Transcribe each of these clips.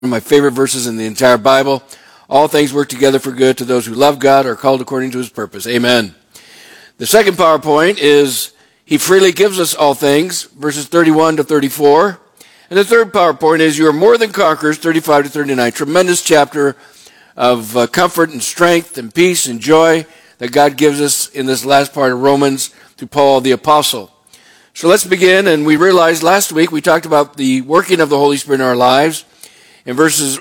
One of my favorite verses in the entire Bible. All things work together for good to those who love God or are called according to his purpose. Amen. The second PowerPoint is he freely gives us all things, verses 31 to 34. And the third PowerPoint is you are more than conquerors, 35 to 39. Tremendous chapter of comfort and strength and peace and joy that God gives us in this last part of Romans through Paul the Apostle. So let's begin. And we realized last week we talked about the working of the Holy Spirit in our lives. In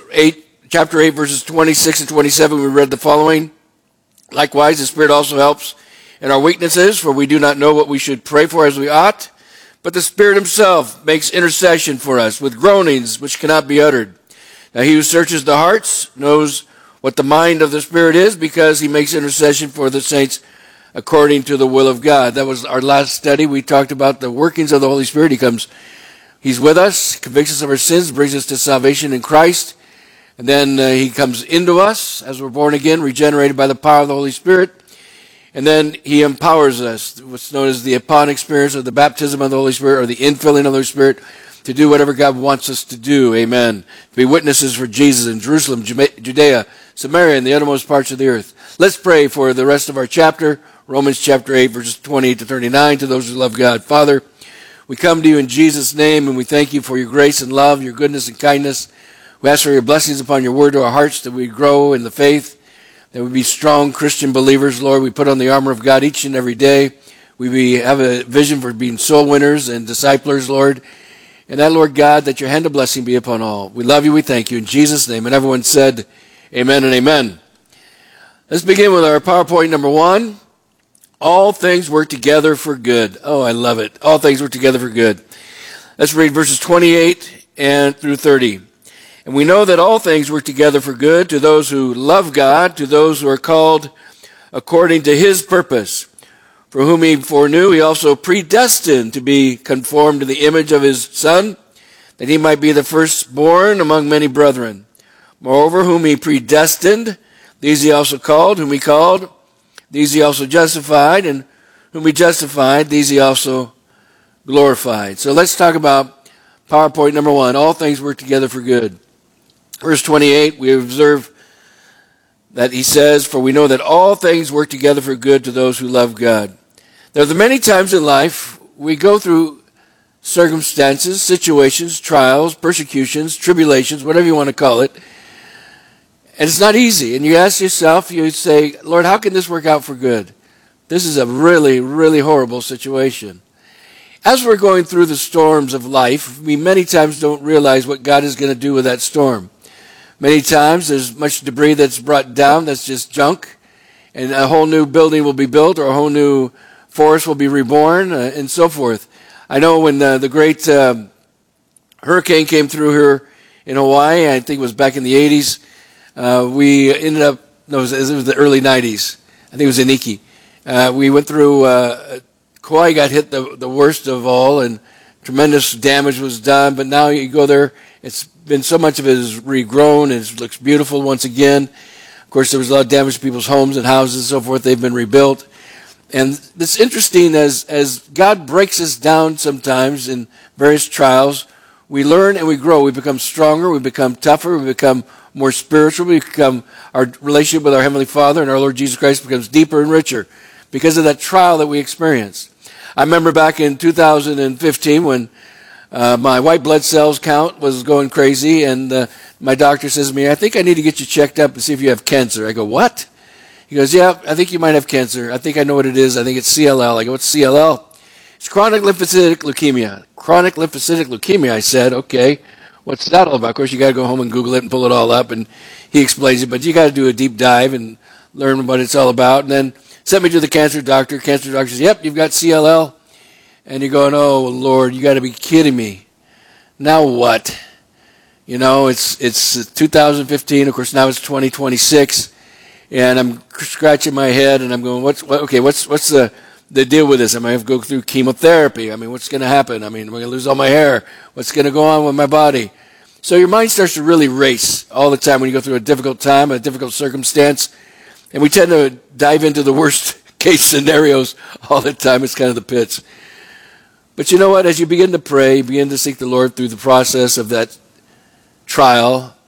chapter 8, verses 26 and 27, we read the following. Likewise, the Spirit also helps in our weaknesses, for we do not know what we should pray for as we ought. But the Spirit himself makes intercession for us with groanings which cannot be uttered. Now he who searches the hearts knows what the mind of the Spirit is, because he makes intercession for the saints according to the will of God. That was our last study. We talked about the workings of the Holy Spirit. He's with us, convicts us of our sins, brings us to salvation in Christ. And then he comes into us as we're born again, regenerated by the power of the Holy Spirit. And then he empowers us, what's known as the upon experience of the baptism of the Holy Spirit, or the infilling of the Holy Spirit, to do whatever God wants us to do. Amen. To be witnesses for Jesus in Jerusalem, Judea, Samaria, and the uttermost parts of the earth. Let's pray for the rest of our chapter, Romans chapter 8, verses 28 to 39, to those who love God. Father, we come to you in Jesus' name, and we thank you for your grace and love, your goodness and kindness. We ask for your blessings upon your word to our hearts, that we grow in the faith, that we be strong Christian believers. Lord, we put on the armor of God each and every day. We have a vision for being soul winners and disciplers, Lord. And that, Lord God, that your hand of blessing be upon all. We love you, we thank you. In Jesus' name. And everyone said, amen and amen. Let's begin with our PowerPoint number 1. All things work together for good. Oh, I love it. All things work together for good. Let's read verses 28 and through 30. And we know that all things work together for good to those who love God, to those who are called according to his purpose. For whom he foreknew, he also predestined to be conformed to the image of his Son, that he might be the firstborn among many brethren. Moreover, whom he predestined, these he also called. Whom he called, these he also justified, and whom he justified, these he also glorified. So let's talk about PowerPoint number 1. All things work together for good. Verse 28, we observe that he says, for we know that all things work together for good to those who love God. There are many times in life we go through circumstances, situations, trials, persecutions, tribulations, whatever you want to call it. And it's not easy. And you ask yourself, you say, Lord, how can this work out for good? This is a really, really horrible situation. As we're going through the storms of life, we many times don't realize what God is going to do with that storm. Many times there's much debris that's brought down that's just junk, and a whole new building will be built, or a whole new forest will be reborn, and so forth. I know when the great hurricane came through here in Hawaii, I think it was back in the 80s, we ended up, no, it was the early 90s. I think it was in Iki. We went through, Kauai got hit the worst of all, and tremendous damage was done. But now you go there, it's been so much of it is regrown, and it looks beautiful once again. Of course, there was a lot of damage to people's homes and houses and so forth. They've been rebuilt. And it's interesting as God breaks us down sometimes in various trials, we learn and we grow. We become stronger, we become tougher, we become more spiritual, our relationship with our Heavenly Father and our Lord Jesus Christ becomes deeper and richer because of that trial that we experienced. I remember back in 2015 when my white blood cells count was going crazy, and my doctor says to me, I think I need to get you checked up and see if you have cancer. I go, what? He goes, yeah, I think you might have cancer. I think I know what it is. I think it's CLL. I go, what's CLL? It's chronic lymphocytic leukemia. Chronic lymphocytic leukemia. I said, okay. What's that all about? Of course, you got to go home and Google it and pull it all up, and he explains it. But you got to do a deep dive and learn what it's all about. And then sent me to the cancer doctor. Cancer doctor says, yep, you've got CLL. And you're going, oh, Lord, you got to be kidding me. Now what? You know, it's 2015. Of course, now it's 2026. And I'm scratching my head, and I'm going, what's the deal with this? Am I going to go through chemotherapy? I mean, what's going to happen? I mean, am I going to lose all my hair? What's going to go on with my body? So your mind starts to really race all the time when you go through a difficult time, a difficult circumstance. And we tend to dive into the worst case scenarios all the time. It's kind of the pits. But you know what? As you begin to pray, begin to seek the Lord through the process of that trial,